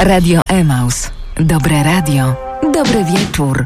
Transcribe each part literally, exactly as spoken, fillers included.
Radio Emaus. Dobre radio. Dobry wieczór.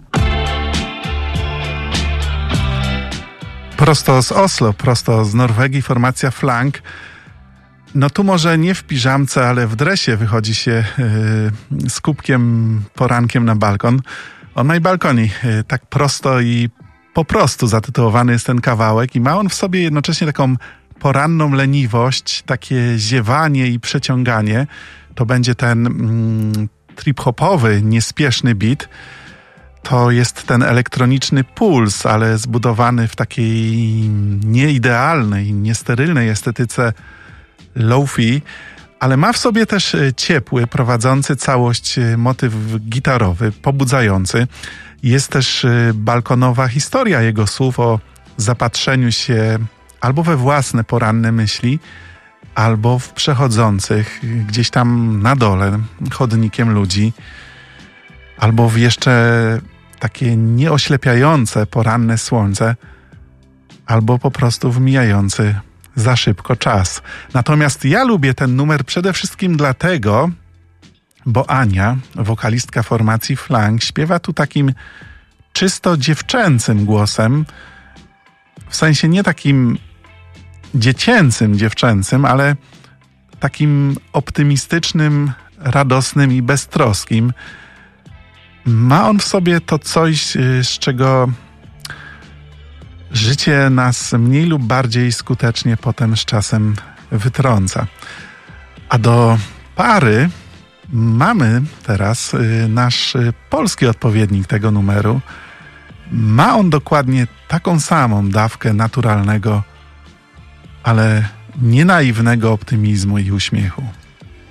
Prosto z Oslo, prosto z Norwegii, formacja Flank. No tu może nie w piżamce, ale w dresie wychodzi się yy, z kubkiem porankiem na balkon. On najbalkoni. Yy, tak prosto i po prostu zatytułowany jest ten kawałek i ma on w sobie jednocześnie taką poranną leniwość, takie ziewanie i przeciąganie. To będzie ten mm, trip-hopowy, niespieszny beat. To jest ten elektroniczny puls, ale zbudowany w takiej nieidealnej, niesterylnej estetyce lo-fi, ale ma w sobie też ciepły, prowadzący całość motyw gitarowy, pobudzający. Jest też balkonowa historia jego słów o zapatrzeniu się albo we własne poranne myśli, albo w przechodzących gdzieś tam na dole chodnikiem ludzi, albo w jeszcze takie nieoślepiające poranne słońce, albo po prostu w mijający za szybko czas. Natomiast ja lubię ten numer przede wszystkim dlatego, bo Ania, wokalistka formacji Flank, śpiewa tu takim czysto dziewczęcym głosem, w sensie nie takim dziecięcym, dziewczęcym, ale takim optymistycznym, radosnym i beztroskim. Ma on w sobie to coś, z czego życie nas mniej lub bardziej skutecznie potem z czasem wytrąca. A do pary mamy teraz nasz polski odpowiednik tego numeru. Ma on dokładnie taką samą dawkę naturalnego, ale nienaiwnego optymizmu i uśmiechu.